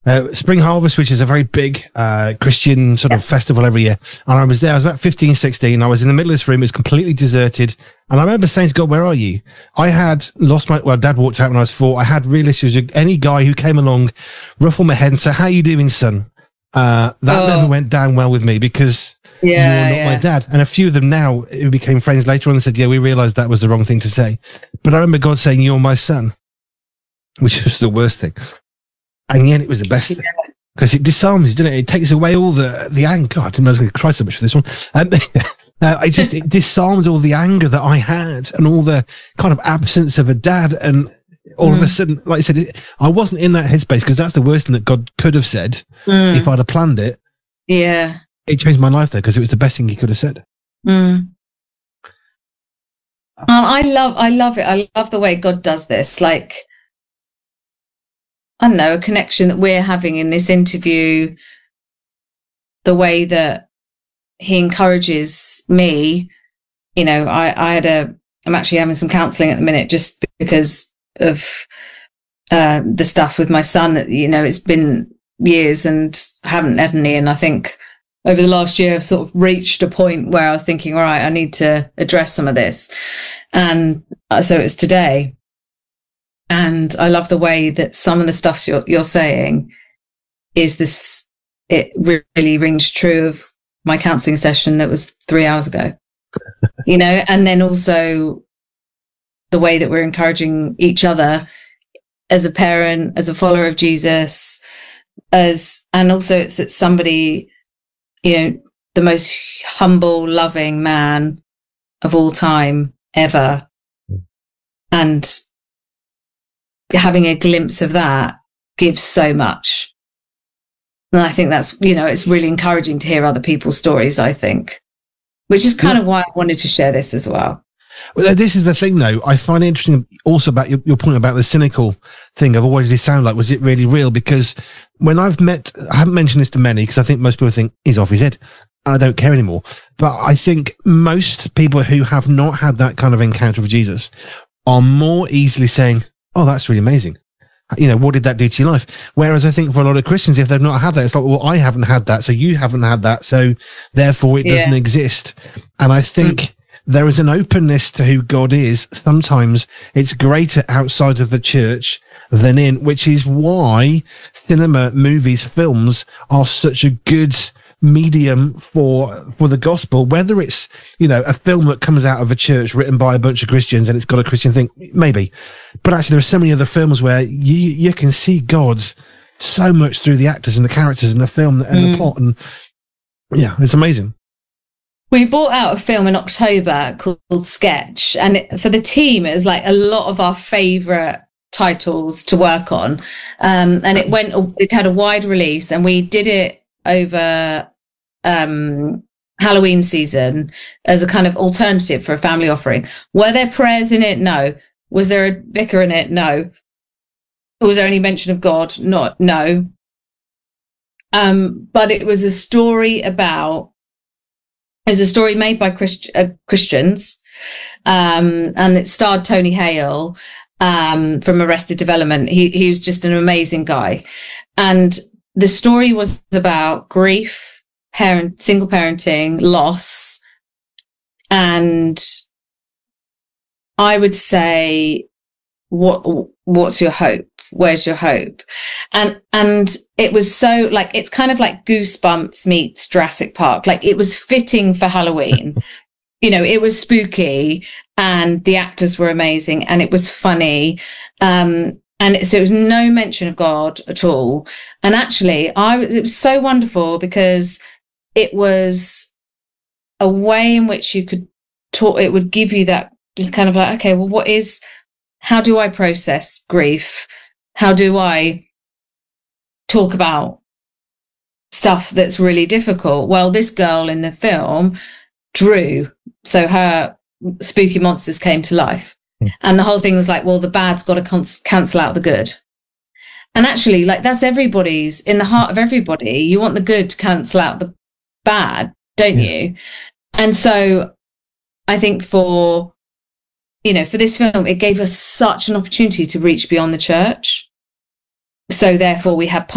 Spring Harvest, which is a very big Christian sort of festival every year. And I was there, I was about 15, 16. I was in the middle of this room, it was completely deserted. And I remember saying to God, where are you? I had lost Dad walked out when I was 4. I had real issues. Any guy who came along, ruffled my head and said, how you doing, son? That never went down well with me because you're not my dad. And a few of them now who became friends later on said, yeah, we realized that was the wrong thing to say. But I remember God saying, you're my son, which was the worst thing. And yet it was the best thing because it disarms you, doesn't it? It takes away all the anger. God, I didn't know I was going to cry so much for this one. It disarms all the anger that I had and all the kind of absence of a dad. And all of a sudden, like I said, I wasn't in that headspace because that's the worst thing that God could have said if I'd have planned it. Yeah. It changed my life though because it was the best thing he could have said. I love it. I love the way God does this. Like, I don't know, a connection that we're having in this interview, the way that he encourages me. You know, I'm actually having some counselling at the minute just because of the stuff with my son that, you know, it's been years and I haven't had any. And I think over the last year, I've sort of reached a point where I was thinking, all right, I need to address some of this. And so it's today. And I love the way that some of the stuff you're saying is this, it really rings true of my counselling session that was 3 hours ago, you know, and then also the way that we're encouraging each other as a parent, as a follower of Jesus, and also it's somebody, you know, the most humble, loving man of all time ever. And having a glimpse of that gives so much. And I think that's, you know, it's really encouraging to hear other people's stories, I think, which is kind of why I wanted to share this as well. Well, this is the thing, though. I find it interesting also about your point about the cynical thing of what did it sound like? Was it really real? Because when I haven't mentioned this to many because I think most people think he's off his head. I don't care anymore. But I think most people who have not had that kind of encounter with Jesus are more easily saying, oh, that's really amazing. You know, what did that do to your life? Whereas I think for a lot of Christians, if they've not had that, it's like, well, I haven't had that, so you haven't had that, so therefore it doesn't exist. And I think there is an openness to who God is. Sometimes it's greater outside of the church than in, which is why cinema, movies, films are such a good medium for the gospel, whether it's, you know, a film that comes out of a church written by a bunch of Christians and it's got a Christian thing, maybe, but actually there are so many other films where you can see God so much through the actors and the characters in the film and the plot, and yeah, it's amazing. We brought out a film in October called Sketch, and for the team it was like a lot of our favourite titles to work on, and it had a wide release, and we did it over Halloween season as a kind of alternative for a family offering. Were there prayers in it? No. Was there a vicar in it? No. Was there any mention of God? No. But it was a story made by Christians, and it starred Tony Hale from Arrested Development. He was just an amazing guy. And the story was about grief, single parenting, loss, and I would say, what's your hope? Where's your hope? And it was so like, it's kind of like Goosebumps meets Jurassic Park. Like, it was fitting for Halloween. You know, it was spooky and the actors were amazing and it was funny. So it was no mention of God at all. And actually, it was so wonderful because it was a way in which you could talk. It would give you that kind of like, okay, well, how do I process grief? How do I talk about stuff that's really difficult? Well, this girl in the film drew, so her spooky monsters came to life. And the whole thing was like, well, the bad's got to cancel out the good. And actually, like, that's in the heart of everybody. You want the good to cancel out the bad, don't you? And so I think for this film, it gave us such an opportunity to reach beyond the church. So therefore we had